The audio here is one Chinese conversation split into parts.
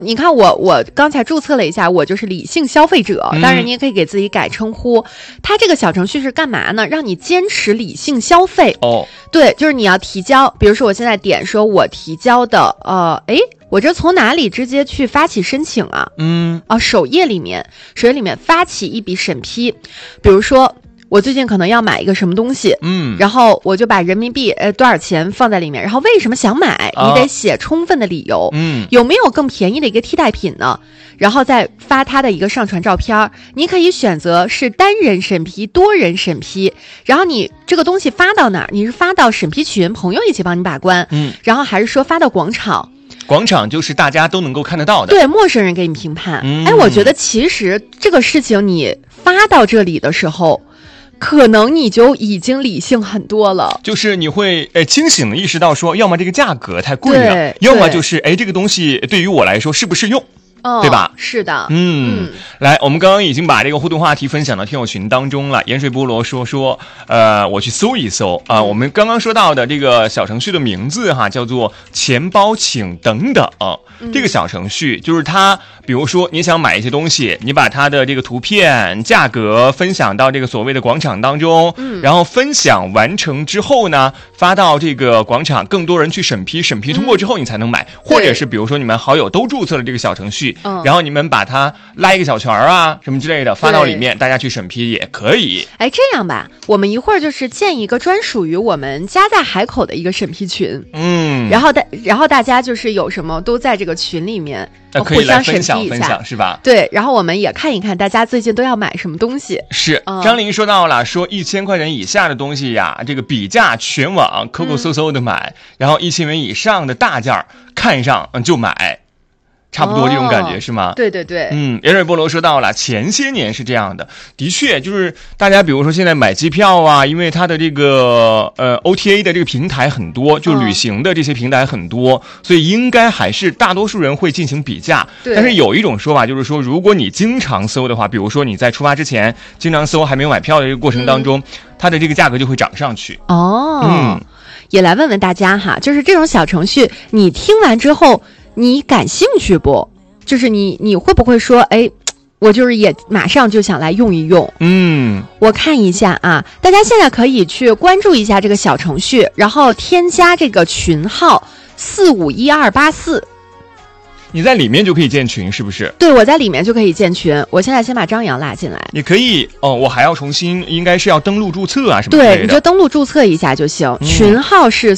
你看我刚才注册了一下，我就是理性消费者，当然你也可以给自己改称呼。它这个小程序是干嘛呢？让你坚持理性消费。对，就是你要提交，比如说我现在点说我提交的，我这从哪里直接去发起申请啊？首页里面发起一笔审批，比如说我最近可能要买一个什么东西，然后我就把人民币多少钱放在里面，然后为什么想买，你得写充分的理由，有没有更便宜的一个替代品呢？然后再发它的一个上传照片，你可以选择是单人审批、多人审批，然后你这个东西发到哪儿？你是发到审批群，朋友一起帮你把关，然后还是说发到广场？ 广场就是大家都能够看得到的， 对，陌生人给你评判。我觉得其实这个事情你发到这里的时候，可能你就已经理性很多了， 就是你会清醒的意识到说，要么这个价格太贵了，要么就是这个东西对于我来说适不适用。对吧？ 是的， 来，我们刚刚已经把这个互动话题分享到听友群当中了。盐水菠萝说，我去搜一搜啊，我们刚刚说到的这个小程序的名字哈，叫做钱包请等等。这个小程序就是它，比如说你想买一些东西，你把它的这个图片、价格分享到这个所谓的广场当中，然后分享完成之后呢，发到这个广场，更多人去审批通过之后你才能买，或者是比如说你们好友都注册了这个小程序。然后你们把它拉一个小圈啊什么之类的发到里面，大家去审批也可以。 这样吧，我们一会儿就是建一个专属于我们家在海口的一个审批群，然后大家就是有什么都在这个群里面互相审批一下， 分享是吧？ 对，然后我们也看一看大家最近都要买什么东西。 是，张琳说到了，说1000块钱以下的东西呀，这个比价全网抠抠搜搜的买，然后1000元以上的大件看上就买。差不多这种感觉是吗？ 对对对。 盐水菠萝说到了，前些年是这样的，的确就是大家比如说现在买机票啊，因为它的这个OTA 的这个平台很多，就旅行的这些平台很多，所以应该还是大多数人会进行比价。但是有一种说法就是说，如果你经常搜的话，比如说你在出发之前经常搜还没有买票的这个过程当中，它的这个价格就会涨上去。 也来问问大家哈，就是这种小程序，你听完之后你感兴趣不？就是你会不会说，我就是也马上就想来用一用。我看一下啊，大家现在可以去关注一下这个小程序，然后添加这个群号451284。 你在里面就可以建群是不是？ 对，我在里面就可以建群。我现在先把张扬拉进来。 你可以我还要重新，应该是要登录注册啊什么之类的。 对，你就登录注册一下就行。群号是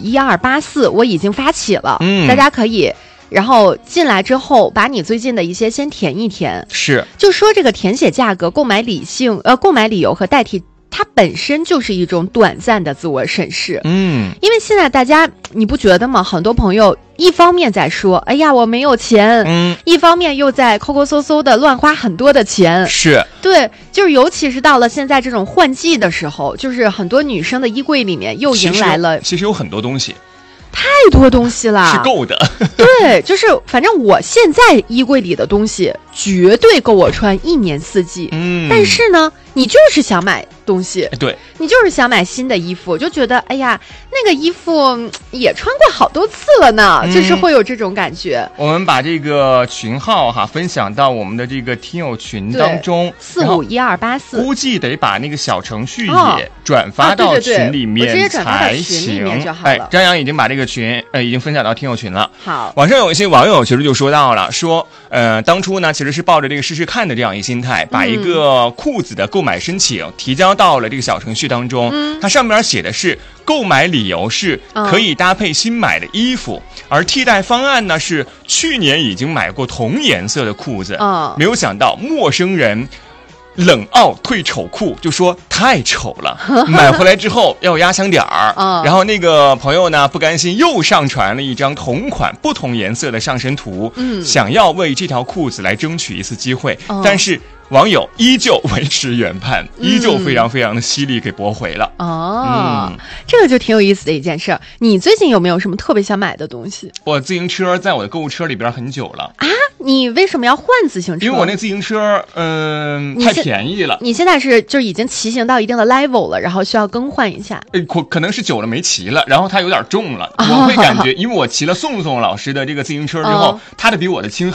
451284，我已经发起了。大家可以然后进来之后把你最近的一些先填一填。 是， 就说这个填写价格、购买理由和代替，它本身就是一种短暂的自我审视。因为现在大家你不觉得吗？很多朋友一方面在说哎呀我没有钱，一方面又在抠抠搜搜的乱花很多的钱。 是， 对，就是尤其是到了现在这种换季的时候，就是很多女生的衣柜里面又迎来了其实有很多东西， 太多东西了， 是够的。 对，就是反正我现在衣柜里的东西绝对够我穿1年4季。但是呢你就是想买东西， 对， 你就是想买新的衣服，就觉得哎呀那个衣服也穿过好多次了呢，就是会有这种感觉。 我们把这个群号分享到我们的这个听友群当中 ，451284， 估计得把那个小程序也转发到群里面才行。张扬已经把这个群已经分享到听友群了。 好， 网上有一些网友其实就说到了，说当初呢其实是抱着这个试试看的这样一心态，把一个裤子的购买申请提交到了这个小程序当中，它上面写的是购买理由是可以搭配新买的衣服，而替代方案呢是去年已经买过同颜色的裤子。没有想到陌生人冷傲退丑裤，就说太丑了，买回来之后要压箱点儿。然后那个朋友呢不甘心，又上传了一张同款不同颜色的上身图，想要为这条裤子来争取一次机会，但是网友依旧维持原判，依旧非常非常的犀利，给驳回了。 这个就挺有意思的一件事。你最近有没有什么特别想买的东西？ 我自行车在我的购物车里边很久了啊！你为什么要换自行车？ 因为我那自行车太便宜了。 你现在是就已经骑行到一定的 level 了，然后需要更换一下。 可能是久了没骑了，然后它有点重了。我会感觉，因为我骑了宋宋老师的这个自行车之后，它的比我的轻